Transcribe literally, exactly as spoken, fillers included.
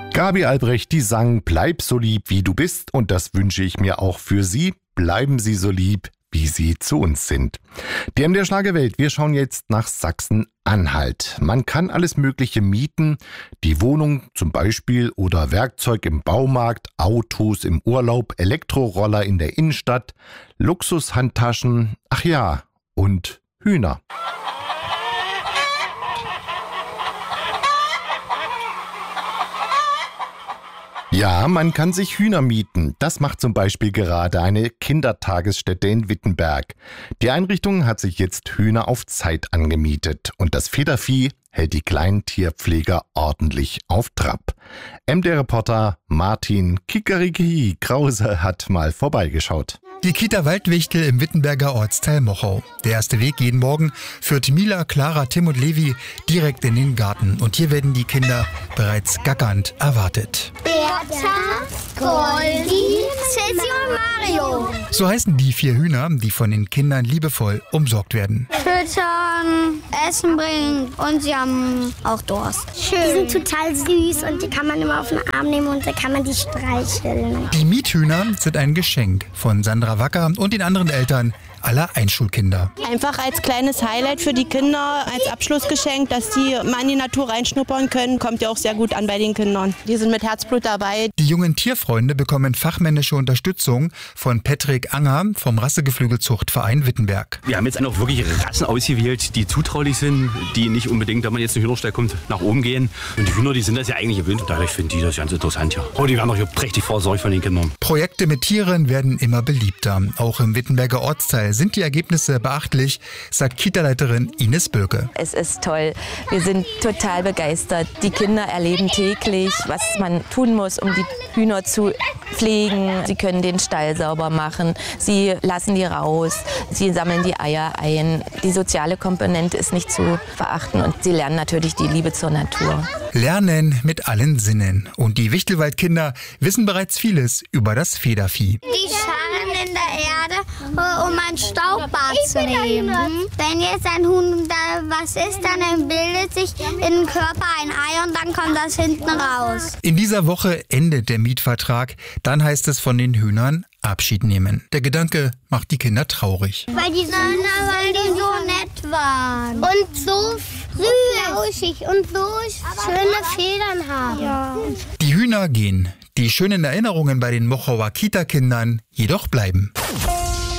Gabi Albrecht, die sang "Bleib so lieb, wie du bist", und das wünsche ich mir auch für Sie. Bleiben Sie so lieb, wie Sie zu uns sind. Die M D R Schlagerwelt, wir schauen jetzt nach Sachsen-Anhalt. Man kann alles Mögliche mieten, die Wohnung zum Beispiel oder Werkzeug im Baumarkt, Autos im Urlaub, Elektroroller in der Innenstadt, Luxushandtaschen, ach ja, und Hühner. Ja, man kann sich Hühner mieten. Das macht zum Beispiel gerade eine Kindertagesstätte in Wittenberg. Die Einrichtung hat sich jetzt Hühner auf Zeit angemietet. Und das Federvieh hält die kleinen Tierpfleger ordentlich auf Trab. M D R-Reporter Martin Kikeriki Krause hat mal vorbeigeschaut. Die Kita Waldwichtel im Wittenberger Ortsteil Mochau. Der erste Weg jeden Morgen führt Mila, Clara, Tim und Levi direkt in den Garten. Und hier werden die Kinder bereits gackernd erwartet. Bertha, Goldi, Ceci und Mario. So heißen die vier Hühner, die von den Kindern liebevoll umsorgt werden. Füttern, Essen bringen und sie haben auch Durst. Schön. Die sind total süß und die kann man immer auf den Arm nehmen und da kann man die streicheln. Die Miethühner sind ein Geschenk von Sandra Wacker und den anderen Eltern aller Einschulkinder. Einfach als kleines Highlight für die Kinder, als Abschlussgeschenk, dass die mal in die Natur reinschnuppern können, kommt ja auch sehr gut an bei den Kindern. Die sind mit Herzblut dabei. Die jungen Tierfreunde bekommen fachmännische Unterstützung von Patrick Anger vom Rassegeflügelzuchtverein Wittenberg. Wir haben jetzt auch wirklich Rassen ausgewählt, die zutraulich sind, die nicht unbedingt, wenn man jetzt in den Hühnerstall kommt, nach oben gehen. Und die Hühner, die sind das ja eigentlich gewöhnt. Dadurch finden die das ganz interessant hier. Oh, die werden auch hier prächtig versorgt von den Kindern. Projekte mit Tieren werden immer beliebter. Auch im Wittenberger Ortsteil sind die Ergebnisse beachtlich, sagt Kita-Leiterin Ines Böke. Es ist toll. Wir sind total begeistert. Die Kinder erleben täglich, was man tun muss, um die Hühner zu pflegen. Sie können den Stall sauber machen. Sie lassen die raus. Sie sammeln die Eier ein. Die soziale Komponente ist nicht zu verachten und sie lernen natürlich die Liebe zur Natur. Lernen mit allen Sinnen. Und die Wichtelwaldkinder wissen bereits vieles über das Federvieh. Die scharren in der Erde, um ein Staubbad zu nehmen. Wenn jetzt ein Huhn da was ist, dann bildet sich in den Körper ein Ei und dann kommt das hinten raus. In dieser Woche endet der Mietvertrag. Dann heißt es von den Hühnern Abschied nehmen. Der Gedanke macht die Kinder traurig. Weil die, Na, weil die so nett waren. Und so flauschig und so schöne Federn haben. Ja. Die Hühner gehen. Die schönen Erinnerungen bei den Mochauer Kita-Kindern jedoch bleiben.